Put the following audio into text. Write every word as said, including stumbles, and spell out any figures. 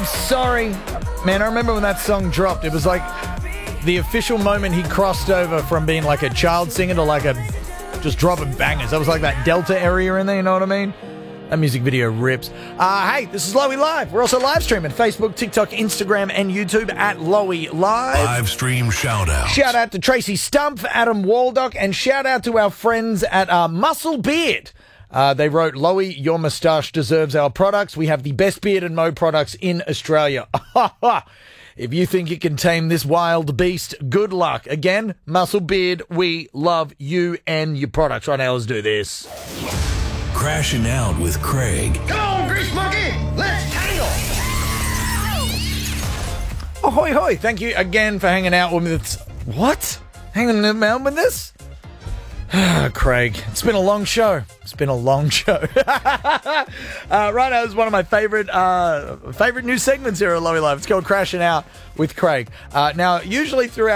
sorry. Man, I remember when that song dropped. It was like the official moment he crossed over from being like a child singer to like a just dropping bangers. That was like that Delta area in there, you know what I mean? That music video rips. Uh, hey, this is Lowy Live. We're also live streaming Facebook, TikTok, Instagram, and YouTube at Lowy Live. Live stream shout out. Shout out to Tracy Stumpf, Adam Waldock, and shout out to our friends at uh, Muscle Beard. Uh, they wrote, Lowy, your moustache deserves our products. We have the best beard and mo products in Australia. If you think you can tame this wild beast, good luck. Again, Muscle Beard, we love you and your products. Right now, let's do this. Crashing Out with Craig. Come on, Grease Monkey, let's tangle. Ahoy, hoy. Thank you again for hanging out with me. It's, what? Hanging out with this? Craig, it's been a long show. It's been a long show. uh, right now is one of my favorite uh, favorite new segments here at Lowy Live. It's called Crashing Out with Craig. Uh, now, usually throughout